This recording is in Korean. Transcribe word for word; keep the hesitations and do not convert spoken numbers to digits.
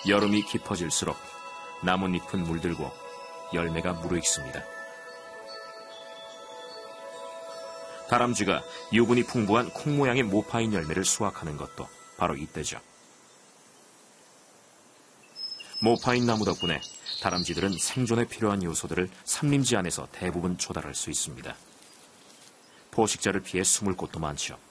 여름이 깊어질수록 나뭇잎은 물들고 열매가 무르익습니다. 다람쥐가 유분이 풍부한 콩 모양의 모파인 열매를 수확하는 것도 바로 이때죠. 모파인 나무 덕분에 다람쥐들은 생존에 필요한 요소들을 산림지 안에서 대부분 조달할 수 있습니다. 포식자를 피해 숨을 곳도 많죠.